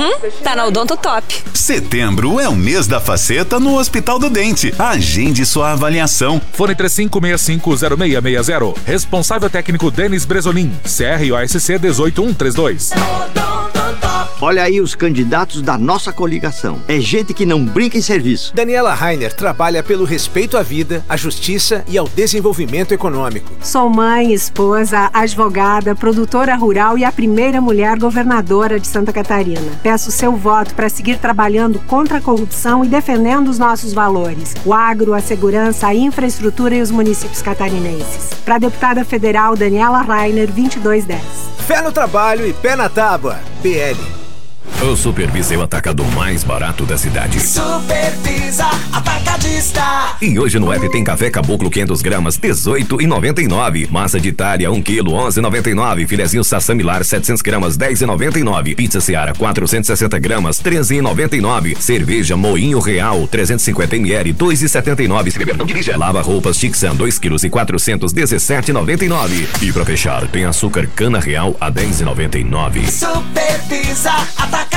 Tá na Odonto Top. Setembro é o mês da faceta no Hospital do Dente. Agende sua avaliação. Fone 35650660. Responsável técnico Denis Bresolim. CROSC 18132. Olha aí os candidatos da nossa coligação. É gente que não brinca em serviço. Daniela Rainer trabalha pelo respeito à vida, à justiça e ao desenvolvimento econômico. Sou mãe, esposa, advogada, produtora rural e a primeira mulher governadora de Santa Catarina. Peço seu voto para seguir trabalhando contra a corrupção e defendendo os nossos valores. O agro, a segurança, a infraestrutura e os municípios catarinenses. Para a deputada federal Daniela Rainer, 2210. Fé no trabalho e pé na tábua. PL. O Supervisa é o atacador mais barato da cidade. Supervisa Atacadista. E hoje no app tem café caboclo 500 gramas, R$18,99. Massa de Itália, 1 kg, R$11,99. Filezinho Sassamilar, 700 gramas, R$10,99. Pizza Seara, 460 gramas, R$13,99. Cerveja Moinho Real, 350 ml, R$2,79. Se beber não dirija. Lava roupas Tixan, 2 kg e 400, R$17,99. E pra fechar, tem açúcar Cana Real a R$10,99. Supervisa Atacadista.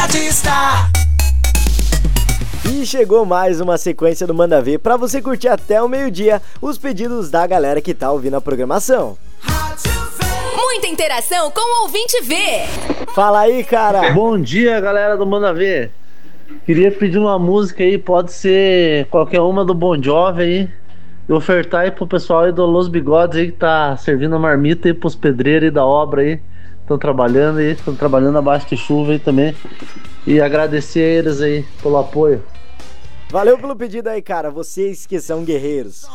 E chegou mais uma sequência do Manda Ver pra você curtir até o meio-dia os pedidos da galera que tá ouvindo a programação. Muita interação com o ouvinte V. Fala aí, cara. Bom dia, galera do Manda Ver. Queria pedir uma música aí, pode ser qualquer uma do Bon Jovi aí, e ofertar aí pro pessoal aí do Los Bigodes aí que tá servindo a marmita aí pros pedreiros aí da obra aí. Estão trabalhando abaixo de chuva aí também. E agradecer a eles aí pelo apoio. Valeu pelo pedido aí, cara. Vocês que são guerreiros.